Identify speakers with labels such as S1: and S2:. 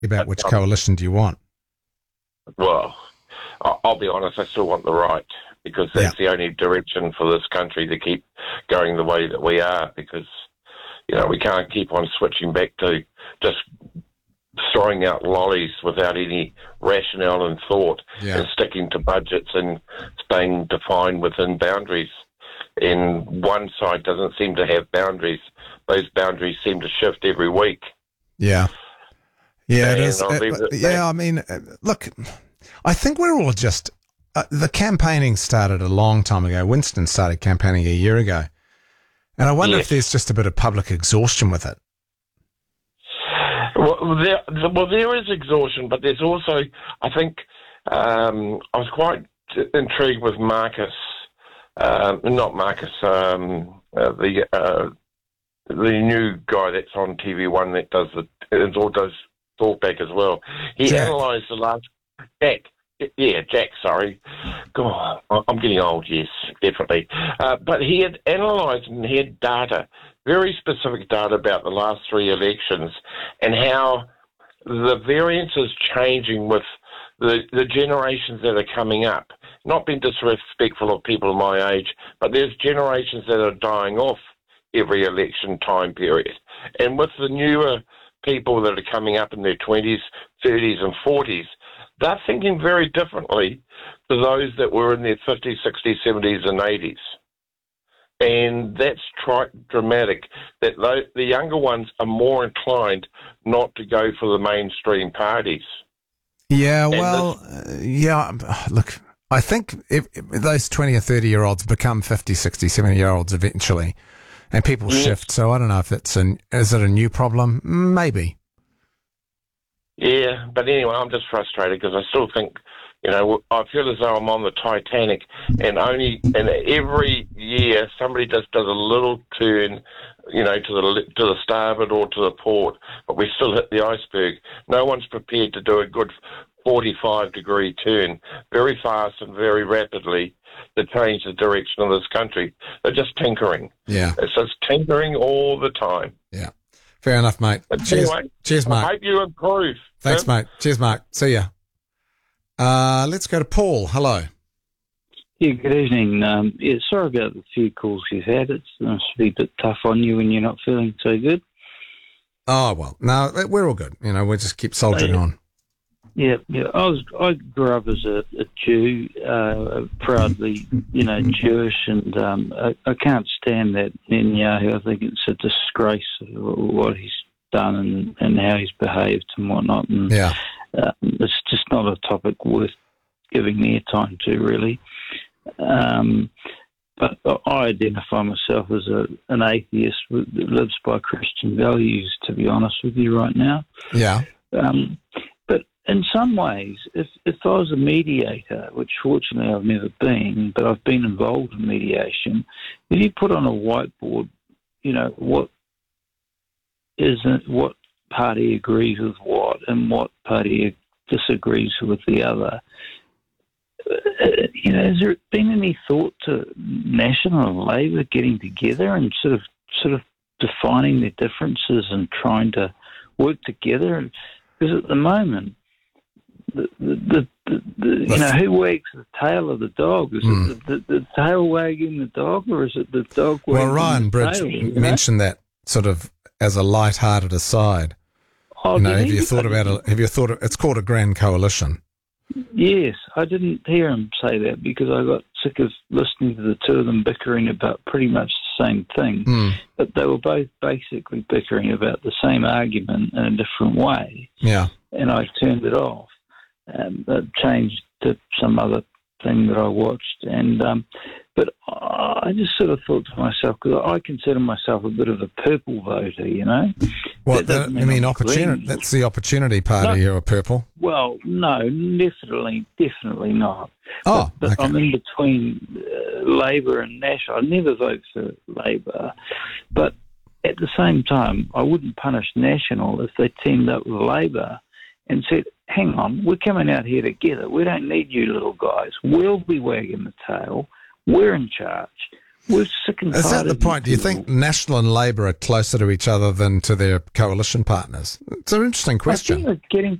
S1: about which coalition do you want?
S2: Well, I'll be honest, I still want the right, because that's the only direction for this country to keep going the way that we are, because, we can't keep on switching back to just throwing out lollies without any rationale and thought, and sticking to budgets and staying defined within boundaries. And one side doesn't seem to have boundaries. Those boundaries seem to shift every week.
S1: Yeah. Yeah, it is. I mean, look, I think we're all just... the campaigning started a long time ago. Winston started campaigning a year ago. And I wonder if there's just a bit of public exhaustion with it.
S2: Well, there is exhaustion, but there's also, I think, I was quite intrigued with Marcus, not Marcus, the new guy that's on TV1 that does talkback as well. He analysed the last Jack. Yeah, Jack, sorry. God, I'm getting old, yes, definitely. But he had analysed and he had data, very specific data about the last 3 elections and how the variance is changing with the generations that are coming up. Not being disrespectful of people my age, but there's generations that are dying off every election time period. And with the newer people that are coming up in their 20s, 30s and 40s, they're thinking very differently to those that were in their 50s, 60s, 70s and 80s. And that's dramatic, that the younger ones are more inclined not to go for the mainstream parties.
S1: Yeah, look, I think if those 20 or 30-year-olds become 50, 60, 70-year-olds eventually, and people shift. So I don't know if is it a new problem? Maybe.
S2: Yeah, but anyway, I'm just frustrated because I still think, I feel as though I'm on the Titanic, and every year somebody just does a little turn, to the starboard or to the port, but we still hit the iceberg. No one's prepared to do a good 45-degree turn very fast and very rapidly to change the direction of this country. They're just tinkering.
S1: Yeah.
S2: It's just tinkering all the time.
S1: Yeah. Fair enough, mate. Cheers, Mark.
S2: I hope you improve.
S1: Thanks, mate. Cheers, Mark. See ya. Let's go to Paul. Hello.
S3: Yeah, good evening. Sorry about the few calls you've had. It's must be a bit tough on you when you're not feeling so good.
S1: Oh, well, no, we're all good. We just keep soldiering on.
S3: Yeah. I grew up as a Jew, proudly, Jewish, and I can't stand that Netanyahu. I think it's a disgrace what he's done and how he's behaved and whatnot. And it's just not a topic worth giving airtime to, really. But I identify myself as an atheist that lives by Christian values, to be honest with you right now.
S1: Yeah.
S3: But in some ways, if I was a mediator, which fortunately I've never been, but I've been involved in mediation, if you put on a whiteboard, what party agrees with what and what party disagrees with the other, has there been any thought to National and Labor getting together and sort of defining their differences and trying to work together? Because at the moment, who wags the tail of the dog? Is it the tail wagging the dog, or is it the dog wagging the tail?
S1: Well, Ryan Bridge mentioned that sort of as a light-hearted aside. Have you thought it's called a grand coalition?
S3: Yes, I didn't hear him say that because I got sick of listening to the two of them bickering about pretty much the same thing. But they were both basically bickering about the same argument in a different way.
S1: Yeah.
S3: And I turned it off and changed to some other thing that I watched. But I just sort of thought to myself, because I consider myself a bit of a purple voter,
S1: What, you mean opportunity? That's the opportunity party, you're a purple?
S3: Well, no, definitely not.
S1: Oh,
S3: but
S1: okay.
S3: I'm in between Labor and National. I'd never vote for Labor. But at the same time, I wouldn't punish National if they teamed up with Labor and said, hang on, we're coming out here together. We don't need you little guys. We'll be wagging the tail. We're in charge. we're sick and tired.
S1: Is that the point? Do you think National and Labour are closer to each other than to their coalition partners? It's an interesting question.
S3: I think they're